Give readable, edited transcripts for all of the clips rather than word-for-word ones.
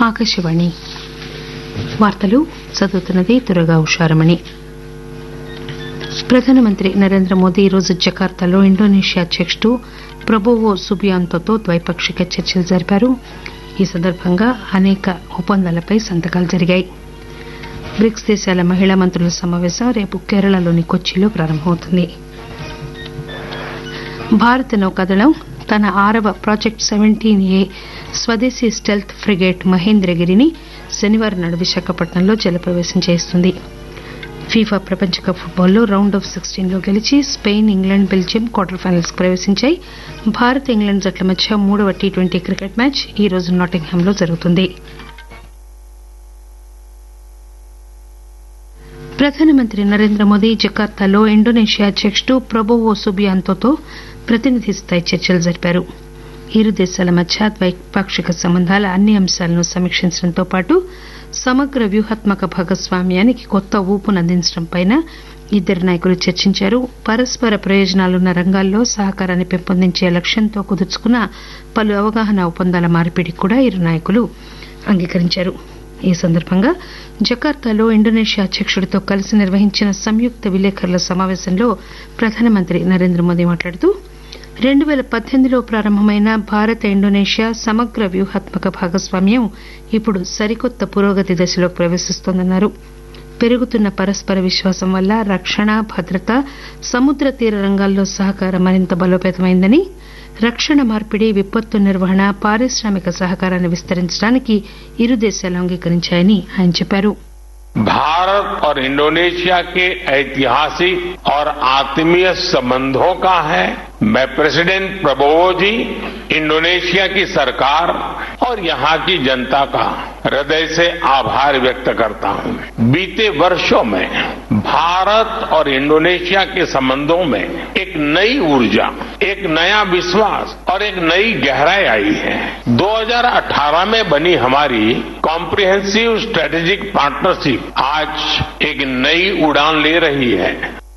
ఆకాశవాణి వార్తలు చదువుతున్నది దుర్గా ఉషారమణి. ప్రధానమంత్రి నరేంద్ర మోదీ ఈరోజు జకార్తాలో ఇండోనేషియా అధ్యకుడు ప్రబోవో సుబియాంతోతో ద్వైపాక్షిక చర్చలు జరిపారు. ఈ సందర్భంగా అనేక ఒప్పందాలపై సంతకాలు జరిగాయి. బ్రిక్స్ దేశాల మహిళా మంత్రుల సమావేశం రేపు కేరళలోని కొచ్చిలో ప్రారంభమవుతుంది. భారత నౌకాదళం తన 6వ ప్రాజెక్ట్ 17A స్వదేశీ స్టెల్త్ ఫ్రిగేట్ మహేంద్రగిరిని శనివారం నాడు విశాఖపట్నంలో జలప్రవేశం చేస్తుంది. ఫీఫా ప్రపంచ కప్ ఫుట్బాల్లో రౌండ్ ఆఫ్ 16లో గెలిచి Spain, England, Belgium quarter finals కు ప్రవేశించాయి. భారత్, ఇంగ్లాండ్ జట్ల మధ్య 3వ టీ20 క్రికెట్ మ్యాచ్ ఈ రోజు నాటింగ్హామ్లో జరుగుతుంది. ప్రధానమంత్రి నరేంద్ర మోదీ జకార్తాలో ఇండోనేషియా అధ్యకుడు ప్రబోవో సుబియాంతోతో ప్రతినిధి స్థాయి చర్చలు జరిపారు. ఇరు దేశాల మధ్య ద్వైపాక్షిక సంబంధాల అన్ని అంశాలను సమీక్షించడంతో పాటు సమగ్ర వ్యూహాత్మక భాగస్వామ్యానికి కొత్త ఊపునందించడంపై ఇద్దరు నాయకులు చర్చించారు. పరస్పర ప్రయోజనాలున్న రంగాల్లో సహకారాన్ని పెంపొందించే లక్ష్యంతో కుదుర్చుకున్న పలు అవగాహన ఒప్పందాల మార్పిడికి కూడా ఇరు నాయకులు అంగీకరించారు. ఈ సందర్భంగా జకార్తాలో ఇండోనేషియా అధ్యకుడితో కలిసి నిర్వహించిన సంయుక్త విలేకరుల సమావేశంలో ప్రధానమంత్రి నరేంద్ర మోదీ మాట్లాడుతూ 2018లో ప్రారంభమైన భారత ఇండోనేషియా సమగ్ర వ్యూహాత్మక భాగస్వామ్యం ఇప్పుడు సరికొత్త పురోగతి దశలోకి ప్రవేశిస్తోందన్నారు. పెరుగుతున్న పరస్పర విశ్వాసం వల్ల రక్షణ, భద్రత, సముద్ర తీర రంగాల్లో సహకారం మరింత బలోపేతమైందని, రక్షణ మార్పిడి, విపత్తు నిర్వహణ, పారిశ్రామిక సహకారాన్ని విస్తరించడానికి ఇరు దేశాలు అంగీకరించాయని ఆయన చెప్పారు. भारत और इंडोनेशिया के ऐतिहासिक और आत्मीय संबंधों का है मैं प्रेसिडेंट प्रबोवो जी, इंडोनेशिया की सरकार और यहां की जनता का हृदय से आभार व्यक्त करता हूं. बीते वर्षों में भारत और इंडोनेशिया के संबंधों में एक नई ऊर्जा, एक नया विश्वास और एक नई गहराई आई है. 2018 में बनी हमारी कॉम्प्रिहेंसिव स्ट्रेटेजिक पार्टनरशिप आज एक नई उड़ान ले रही है.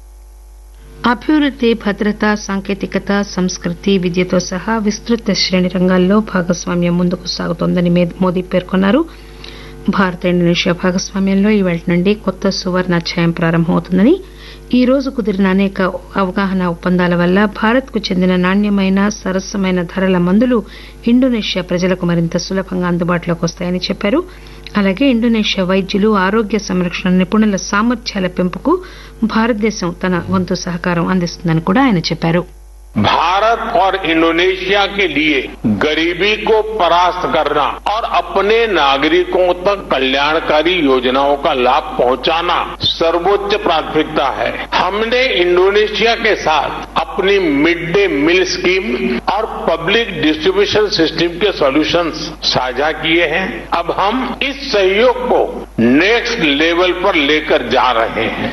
అభివృద్ది, భద్రత, సాంకేతికత, సంస్కృతి, విద్యతో సహా విస్తృత శ్రేణి రంగాల్లో భాగస్వామ్యం ముందుకు సాగుతోందని మోదీ పేర్కొన్నారు. భారత ఇండోనేషియా భాగస్వామ్యంలో ఈవేళ నుండి కొత్త సువర్ణాధ్యాయం ప్రారంభమవుతుందని, ఈ రోజు కుదిరిన అనేక అవగాహన ఒప్పందాల వల్ల భారత్ కు చెందిన నాణ్యమైన, సరసమైన ధరల మందులు ఇండోనేషియా ప్రజలకు మరింత సులభంగా అందుబాటులోకి వస్తాయని చెప్పారు. అలాగే ఇండోనేషియా వైద్యులు, ఆరోగ్య సంరక్షణ నిపుణుల సామర్థ్యాల పెంపుకు భారతదేశం తన వంతు సహకారం అందిస్తుందని కూడా ఆయన చెప్పారు. भारत और इंडोनेशिया के लिए गरीबी को परास्त करना और अपने नागरिकों तक कल्याणकारी योजनाओं का लाभ पहुंचाना सर्वोच्च प्राथमिकता है. हमने इंडोनेशिया के साथ अपनी मिड डे मील स्कीम और पब्लिक डिस्ट्रीब्यूशन सिस्टम के सॉल्यूशंस साझा किए हैं. अब हम इस सहयोग को नेक्स्ट लेवल पर लेकर जा रहे हैं.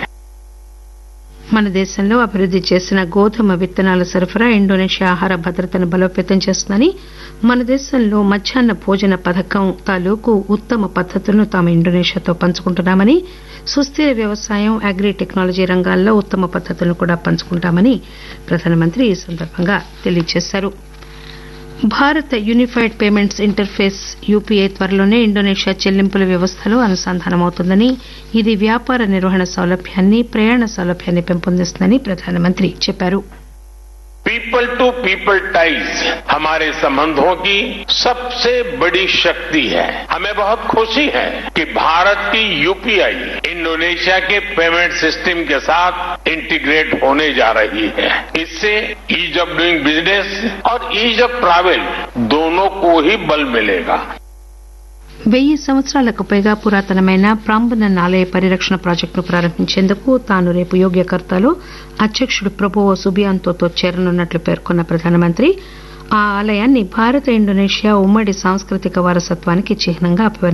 మన దేశంలో అభివృద్ది చేసిన గోధుమ విత్తనాల సరఫరా ఇండోనేషియా ఆహార భద్రతను బలోపేతం చేస్తుందని, మన దేశంలో మధ్యాహ్న భోజన పథకం తాలూకు ఉత్తమ పద్దతులను తాము ఇండోనేషియాతో పంచుకుంటున్నామని, సుస్థిర వ్యవసాయం, అగ్రి టెక్నాలజీ రంగాల్లో ఉత్తమ పద్దతులను కూడా పంచుకుంటామని ప్రధానమంత్రి ఈ సందర్భంగా తెలియజేశారు. భారత యూనిఫైడ్ పేమెంట్స్ ఇంటర్ఫేస్ యూపీఐ త్వరలోనే ఇండోనేషియా చెల్లింపుల వ్యవస్థలో అనుసంధానమవుతుందని, ఇది వ్యాపార నిర్వహణ సౌలభ్యాన్ని, ప్రయాణ సౌలభ్యాన్ని పెంపొందిస్తుందని ప్రధానమంత్రి చెప్పారు. पीपल टू पीपल टाइज हमारे संबंधों की सबसे बड़ी शक्ति है. हमें बहुत खुशी है कि भारत की यूपीआई इंडोनेशिया के पेमेंट सिस्टम के साथ इंटीग्रेट होने जा रही है. इससे ईज ऑफ डूइंग बिजनेस और ईज ऑफ ट्रैवल दोनों को ही बल मिलेगा. 1000 సంవత్సరాలకు పైగా పురాతనమైన ప్రాంబనన్ ఆలయ పరిరక్షణ ప్రాజెక్టును ప్రారంభించేందుకు తాను రేపు యోగ్యకర్తాలో అధ్యకుడు ప్రబోవో సుబియాంతోతో చేరనున్నట్లు పేర్కొన్న ప్రధానమంత్రి ఆ ఆలయాన్ని భారత ఇండోనేషియా ఉమ్మడి సాంస్కృతిక వారసత్వానికి చిహ్నంగా